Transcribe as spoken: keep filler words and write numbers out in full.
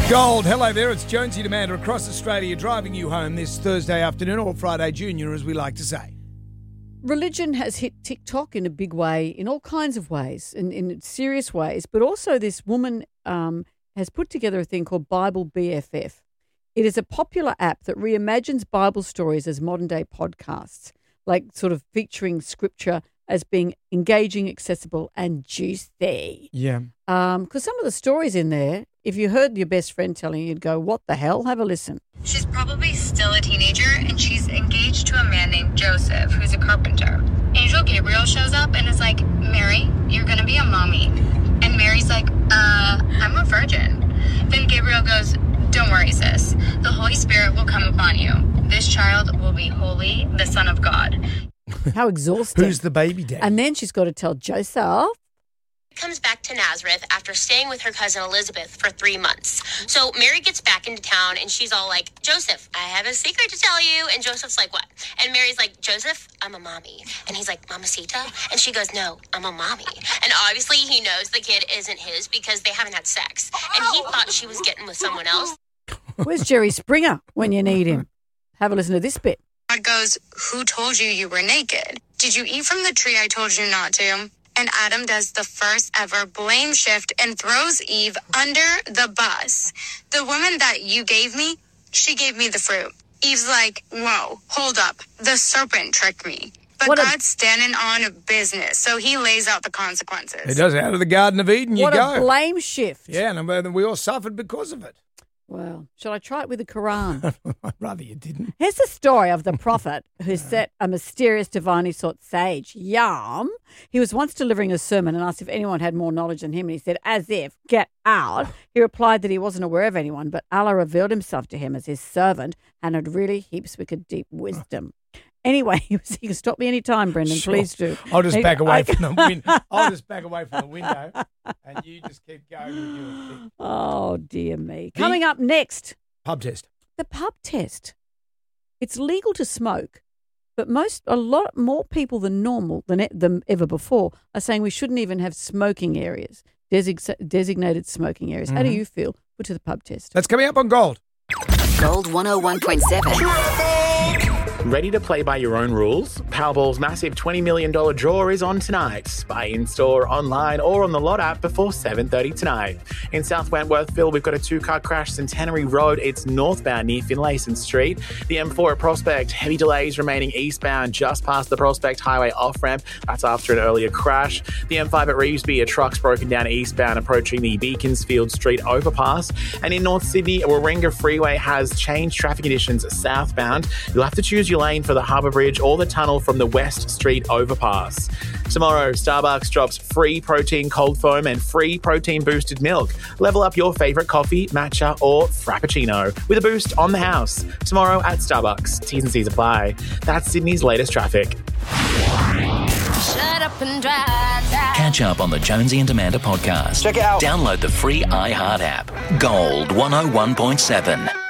Gold, hello there, it's Jonesy and Amanda across Australia driving you home this Thursday afternoon, or Friday Junior as we like to say. Religion has hit TikTok in a big way, in all kinds of ways, in, in serious ways, but also this woman um, has put together a thing called Bible B F F. It is a popular app that reimagines Bible stories as modern-day podcasts, like sort of featuring scripture as being engaging, accessible, and juicy. Yeah. Um, because some of the stories in there, if you heard your best friend telling you, you'd go, what the hell? Have a listen. She's probably still a teenager, and she's engaged to a man named Joseph, who's a carpenter. Angel Gabriel shows up and is like, Mary, you're going to be a mommy. And Mary's like, uh, I'm a virgin. Then Gabriel goes, don't worry, sis. The Holy Spirit will come upon you. This child will be holy, the Son of God. How exhausting. Who's the baby daddy? And then she's got to tell Joseph. Comes back to Nazareth after staying with her cousin Elizabeth for three months. So Mary gets back into town and she's all like, Joseph, I have a secret to tell you. And Joseph's like, what? And Mary's like, Joseph, I'm a mommy. And he's like, Mamacita? And she goes, no, I'm a mommy. And obviously he knows the kid isn't his because they haven't had sex. And he thought she was getting with someone else. Where's Jerry Springer when you need him? Have a listen to this bit. God goes, who told you you were naked? Did you eat from the tree I told you not to? And Adam does the first ever blame shift and throws Eve under the bus. The woman that you gave me, she gave me the fruit. Eve's like, whoa, hold up. The serpent tricked me. But What a- God's standing on business, so he lays out the consequences. It does. Out of the Garden of Eden you What go. a blame shift. Yeah, and we all suffered because of it. Well, shall I try it with the Quran? I'd rather you didn't. Here's the story of the prophet who set a mysterious divinely sought sage, Yam. He was once delivering a sermon and asked if anyone had more knowledge than him. And he said, as if, get out. He replied that he wasn't aware of anyone, but Allah revealed himself to him as his servant and had really heaps wicked deep wisdom. Anyway, he, was, he can stop me any time, Brendan. Sure. Please do. I'll just He- back away I- from the window. I'll just back away from the window, and you just keep going with your thing. Oh, dear me. The- Coming up next, Pub test. the pub test. It's legal to smoke, but most, a lot more people than normal, than, e- than ever before, are saying we shouldn't even have smoking areas, desig- designated smoking areas. How do you feel? Put to the pub test. That's coming up on Gold. Gold one oh one point seven. Ready to play by your own rules? Powerball's massive twenty million dollars draw is on tonight. Buy in-store, online or on the Lot app before seven thirty tonight. In South Wentworthville, we've got a two-car crash, Centenary Road. It's northbound near Finlayson Street. The M four at Prospect, heavy delays remaining eastbound just past the Prospect Highway off-ramp. That's after an earlier crash. The M five at Revesby, a truck's broken down eastbound approaching the Beaconsfield Street overpass. And in North Sydney, Warringah Freeway has changed traffic conditions southbound. You'll have to choose your lane for the Harbour Bridge or the tunnel from the West Street overpass. Tomorrow, Starbucks drops free protein cold foam and free protein boosted milk. Level up your favourite coffee, matcha or frappuccino with a boost on the house. Tomorrow at Starbucks. T's and C's apply. That's Sydney's latest traffic. Shut up and drive. Catch up on the Jonesy and Amanda podcast. Check it out. Download the free iHeart app. Gold one oh one point seven.